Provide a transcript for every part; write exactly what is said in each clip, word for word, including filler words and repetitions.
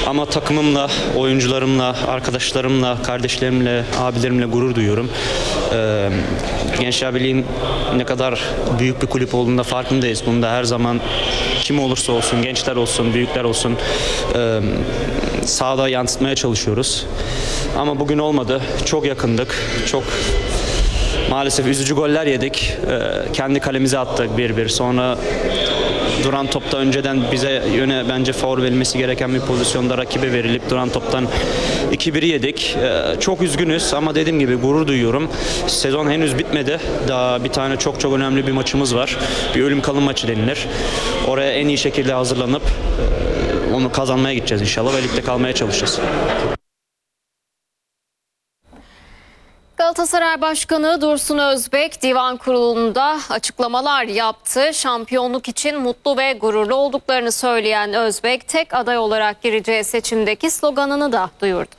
Ama takımımla, oyuncularımla, arkadaşlarımla, kardeşlerimle, abilerimle gurur duyuyorum. Ee, Gençler Birliği'nin ne kadar büyük bir kulüp olduğunda farkındayız. Bunda her zaman kim olursa olsun, gençler olsun, büyükler olsun e, sahada yansıtmaya çalışıyoruz. Ama bugün olmadı. Çok yakındık. Çok maalesef üzücü goller yedik. E, kendi kalemize attık bir bir. Sonra duran topta önceden bize yöne bence faul verilmesi gereken bir pozisyonda rakibe verilip duran toptan iki biri yedik. Ee, çok üzgünüz ama dediğim gibi gurur duyuyorum. Sezon henüz bitmedi. Daha bir tane çok çok önemli bir maçımız var. Bir ölüm kalım maçı denilir. Oraya en iyi şekilde hazırlanıp e, onu kazanmaya gideceğiz inşallah ve ligde kalmaya çalışacağız. Galatasaray Başkanı Dursun Özbek Divan Kurulu'nda açıklamalar yaptı. Şampiyonluk için mutlu ve gururlu olduklarını söyleyen Özbek, tek aday olarak gireceği seçimdeki sloganını da duyurdu.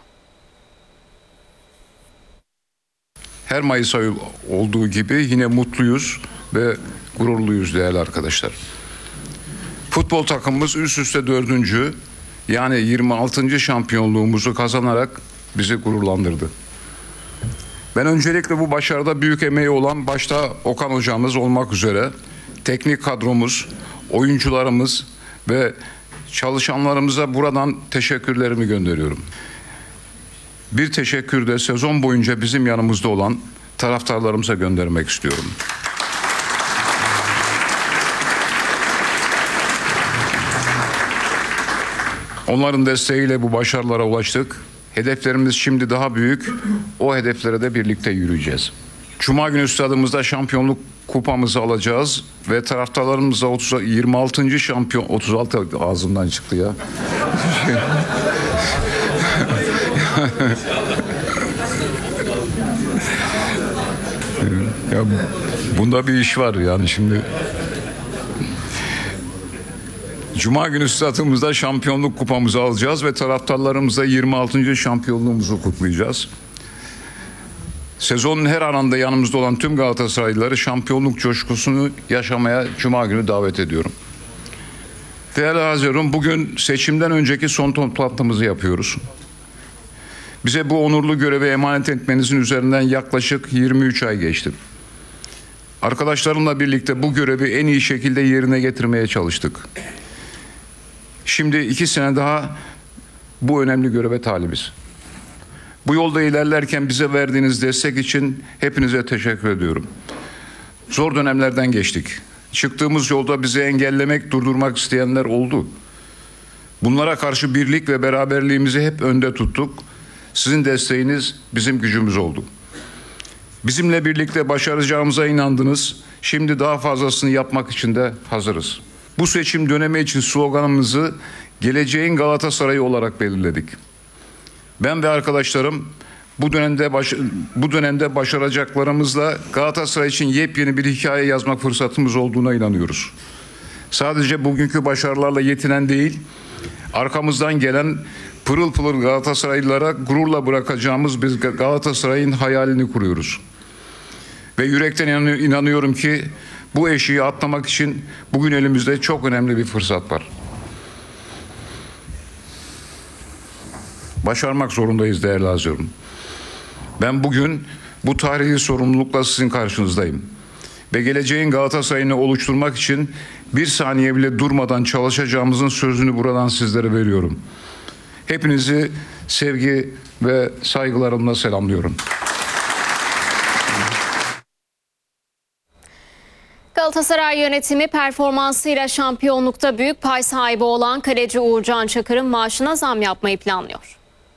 Her Mayıs ayı olduğu gibi yine mutluyuz ve gururluyuz değerli arkadaşlar. Futbol takımımız üst üste dördüncü, yani yirmi altıncı şampiyonluğumuzu kazanarak bizi gururlandırdı. Ben öncelikle bu başarıda büyük emeği olan başta Okan hocamız olmak üzere teknik kadromuz, oyuncularımız ve çalışanlarımıza buradan teşekkürlerimi gönderiyorum. Bir teşekkür de sezon boyunca bizim yanımızda olan taraftarlarımıza göndermek istiyorum. Onların desteğiyle bu başarılara ulaştık. Hedeflerimiz şimdi daha büyük. O hedeflere de birlikte yürüyeceğiz. Cuma günü stadımızda şampiyonluk kupamızı alacağız ve taraftarlarımızla yirmi altıncı şampiyon otuz altı ağzımdan çıktı ya. Ya bunda bir iş var yani şimdi. Cuma günü stadımızda şampiyonluk kupamızı alacağız ve taraftarlarımızla yirmi altıncı şampiyonluğumuzu kutlayacağız. Sezonun her anında yanımızda olan tüm Galatasaraylıları şampiyonluk coşkusunu yaşamaya Cuma günü davet ediyorum. Değerli Haziran, bugün seçimden önceki son toplantımızı yapıyoruz. Bize bu onurlu görevi emanet etmenizin üzerinden yaklaşık yirmi üç ay geçti. Arkadaşlarımla birlikte bu görevi en iyi şekilde yerine getirmeye çalıştık. Şimdi iki sene daha bu önemli göreve talibiz. Bu yolda ilerlerken bize verdiğiniz destek için hepinize teşekkür ediyorum. Zor dönemlerden geçtik. Çıktığımız yolda bizi engellemek, durdurmak isteyenler oldu. Bunlara karşı birlik ve beraberliğimizi hep önde tuttuk. Sizin desteğiniz bizim gücümüz oldu. Bizimle birlikte başaracağımıza inandınız. Şimdi daha fazlasını yapmak için de hazırız. Bu seçim dönemi için sloganımızı geleceğin Galatasaray'ı olarak belirledik. Ben ve arkadaşlarım bu dönemde baş, bu dönemde başaracaklarımızla Galatasaray için yepyeni bir hikaye yazmak fırsatımız olduğuna inanıyoruz. Sadece bugünkü başarılarla yetinen değil, arkamızdan gelen pırıl pırıl Galatasaraylılara gururla bırakacağımız bir Galatasaray'ın hayalini kuruyoruz. Ve yürekten inanıyorum ki bu eşiği atlamak için bugün elimizde çok önemli bir fırsat var. Başarmak zorundayız değerli Haziran. Ben bugün bu tarihi sorumlulukla sizin karşınızdayım. Ve geleceğin Galatasaray'ını oluşturmak için bir saniye bile durmadan çalışacağımızın sözünü buradan sizlere veriyorum. Hepinizi sevgi ve saygılarımla selamlıyorum. Galatasaray yönetimi performansıyla şampiyonlukta büyük pay sahibi olan kaleci Uğurcan Çakır'ın maaşına zam yapmayı planlıyor.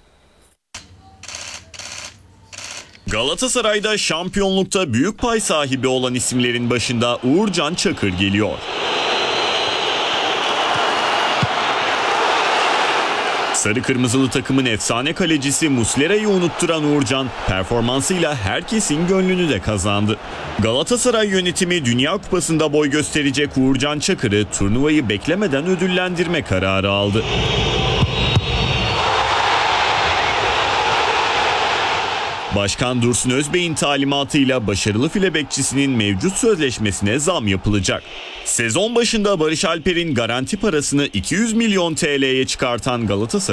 Galatasaray'da şampiyonlukta büyük pay sahibi olan isimlerin başında Uğurcan Çakır geliyor. Sarı kırmızılı takımın efsane kalecisi Muslera'yı unutturan Uğurcan performansıyla herkesin gönlünü de kazandı. Galatasaray yönetimi Dünya Kupası'nda boy gösterecek Uğurcan Çakır'ı turnuvayı beklemeden ödüllendirme kararı aldı. Başkan Dursun Özbek'in talimatıyla başarılı file bekçisinin mevcut sözleşmesine zam yapılacak. Sezon başında Barış Alper'in garanti parasını iki yüz milyon T L'ye çıkartan Galatasaray